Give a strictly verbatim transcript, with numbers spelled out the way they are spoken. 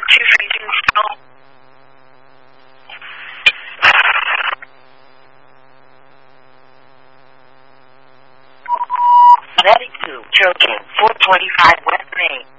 two fifteen still. Ready to Trojan, four twenty-five West Main.